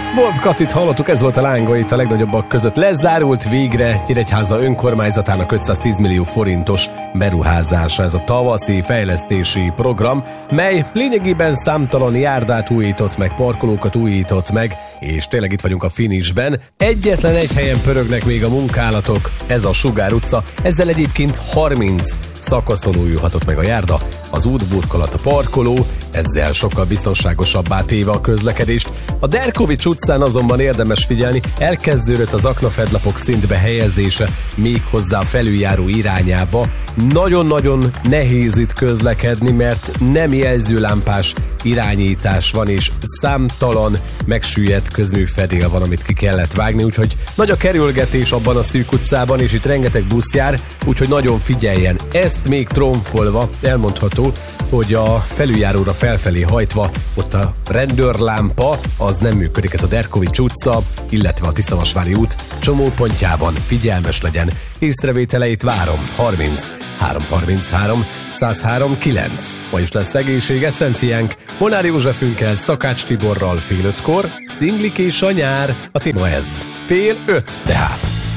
Wolf Katit hallottuk, ez volt a Lánga itt a legnagyobbak között. Lezárult végre Nyíregyháza önkormányzatának 510 millió forintos beruházása, ez a tavaszi fejlesztési program, mely lényegében számtalan járdát újított meg, parkolókat újított meg, és tényleg itt vagyunk a finishben. Egyetlen egy helyen pörögnek még a munkálatok, ez a Sugár utca, ezzel egyébként 30 szakaszon újulhatott meg a járda, az útburkolat, a parkoló, ezzel sokkal biztonságosabbá téve a közlekedést. A Derkovics utcán azonban érdemes figyelni, elkezdődött az aknafedlapok szintbe helyezése, méghozzá a felüljáró irányába. Nagyon-nagyon nehéz itt közlekedni, mert nem jelzőlámpás irányítás van, és számtalan megsüllyedt közműfedél van, amit ki kellett vágni, úgyhogy nagy a kerülgetés abban a szűk utcában, és itt rengeteg busz jár, úgyhogy nagyon figyeljen. Ezt még tromfolva elmondható, hogy a felüljáróra felfelé hajtva ott a rendőrlámpa az nem működik, ez a Derkovics utca, illetve a Tiszavasvári út csomópontjában. Figyelmes legyen, észrevételeit várom. 30 333 103 9. Ma is lesz egészség eszenciánk, Molnár Józsefünkkel, Szakács Tiborral fél 5-kor, Szinglik és a nyár, a téma ez. Fél 5 tehát.